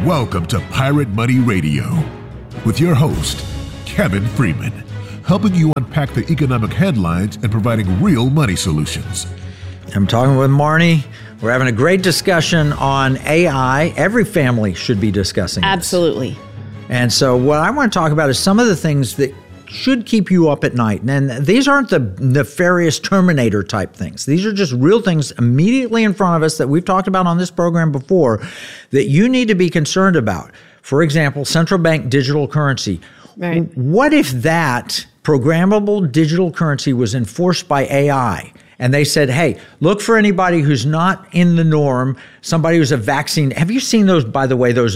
Welcome to Pirate Money Radio with your host, Kevin Freeman, helping you unpack the economic headlines and providing real money solutions. I'm talking with Marnie. We're having a great discussion on AI. Every family should be discussing this. Absolutely. And so what I want to talk about is some of the things that should keep you up at night. And these aren't the nefarious Terminator type things. These are just real things immediately in front of us that we've talked about on this program before that you need to be concerned about. For example, central bank digital currency. Right. What if that programmable digital currency was enforced by AI? And they said, hey, look for anybody who's not in the norm, somebody who's a vaccine. Have you seen those, by the way, those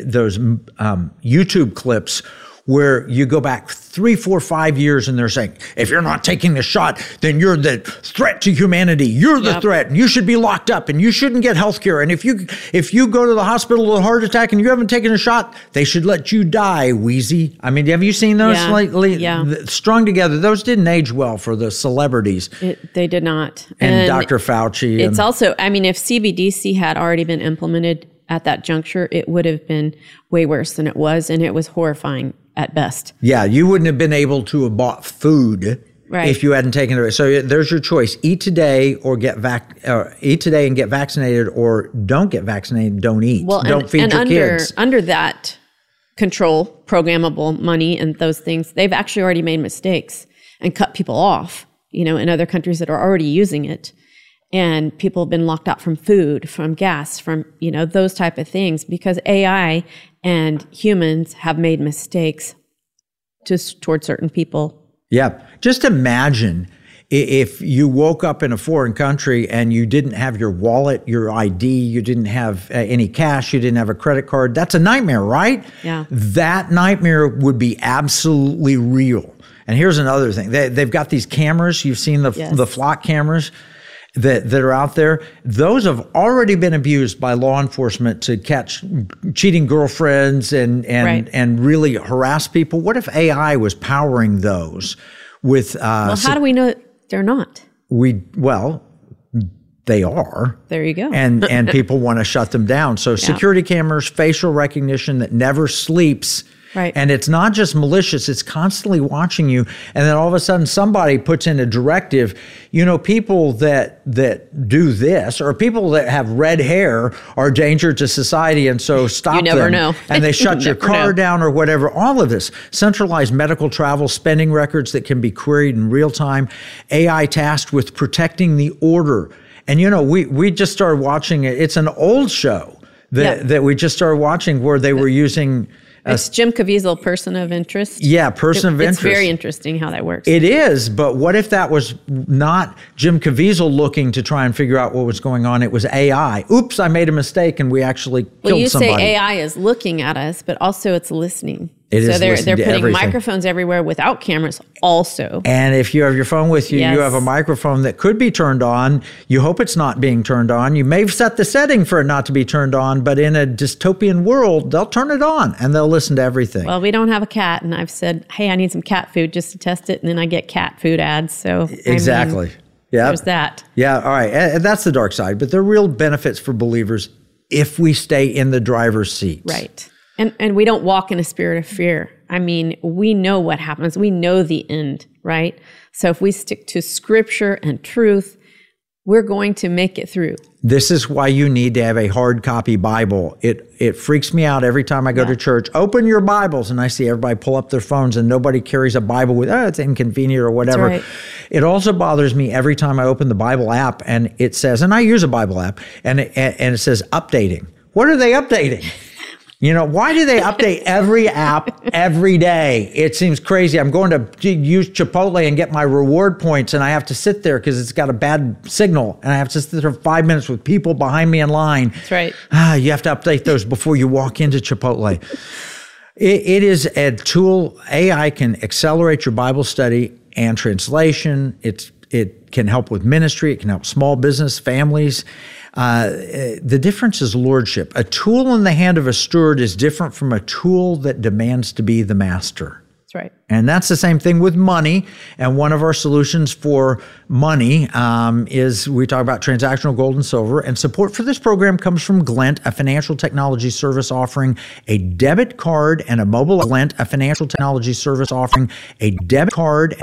YouTube clips where you go back 3, 4, 5 years and they're saying, if you're not taking the shot, then you're the threat to humanity. You're the threat and you should be locked up and you shouldn't get health care. And if you go to the hospital with a heart attack and you haven't taken a shot, they should let you die, Wheezy. I mean, have you seen those lately? Yeah. Strung together. Those didn't age well for the celebrities. They did not. And Dr. Fauci. It's also, I mean, if CBDC had already been implemented at that juncture, it would have been way worse than it was. And it was horrifying at best. Yeah, you wouldn't have been able to have bought food if you hadn't taken it. So there's your choice: eat today or eat today and get vaccinated, or don't get vaccinated, don't eat. Well, don't feed your kids. Under that control, programmable money and those things, they've actually already made mistakes and cut people off. You know, in other countries that are already using it, and people have been locked out from food, from gas, from those type of things because AI and humans have made mistakes just toward certain people. Yeah. Just imagine if you woke up in a foreign country and you didn't have your wallet, your ID, you didn't have any cash, you didn't have a credit card. That's a nightmare, right? Yeah. That nightmare would be absolutely real. And here's another thing. They've got these cameras. You've seen the flock cameras that are out there. Those have already been abused by law enforcement to catch cheating girlfriends and really harass people. What if AI was powering those with? Well, how do we know they're not? They are. There you go. and people want to shut them down. So security cameras, facial recognition that never sleeps. Right. And it's not just malicious, it's constantly watching you. And then all of a sudden somebody puts in a directive. People that do this or people that have red hair are a danger to society. And so stop them. You never know. And they shut your car down or whatever. All of this. Centralized medical travel, spending records that can be queried in real time. AI tasked with protecting the order. And we just started watching it. It's an old show that we just started watching where they were using... It's Jim Caviezel, Person of Interest. Yeah, Person of Interest. It's very interesting how that works. It is, but what if that was not Jim Caviezel looking to try and figure out what was going on? It was AI. Oops, I made a mistake and we actually killed somebody. Well, you say AI is looking at us, but also it's listening. It is they're putting everything. Microphones everywhere without cameras also. And if you have your phone with you, you have a microphone that could be turned on. You hope it's not being turned on. You may have set the setting for it not to be turned on, but in a dystopian world, they'll turn it on and they'll listen to everything. Well, we don't have a cat, and I've said, hey, I need some cat food just to test it, and then I get cat food ads. So exactly. There's that. Yeah, all right. And that's the dark side, but there are real benefits for believers if we stay in the driver's seat. Right. And we don't walk in a spirit of fear. I mean, we know what happens. We know the end, right? So if we stick to scripture and truth, we're going to make it through. This is why you need to have a hard copy Bible. It freaks me out every time I go to church. Open your Bibles, and I see everybody pull up their phones and nobody carries a Bible with, it's inconvenient or whatever. That's right. It also bothers me every time I open the Bible app and it says, and I use a Bible app, and it says updating. What are they updating? Why do they update every app every day? It seems crazy. I'm going to use Chipotle and get my reward points, and I have to sit there because it's got a bad signal, and I have to sit there for 5 minutes with people behind me in line. That's right. You have to update those before you walk into Chipotle. It is a tool. AI can accelerate your Bible study and translation. It can help with ministry. It can help small business, families. The difference is lordship. A tool in the hand of a steward is different from a tool that demands to be the master. That's right. And that's the same thing with money. And one of our solutions for money is we talk about transactional gold and silver. And support for this program comes from Glint, a financial technology service offering a debit card and a mobile. Glint, a financial technology service offering a debit card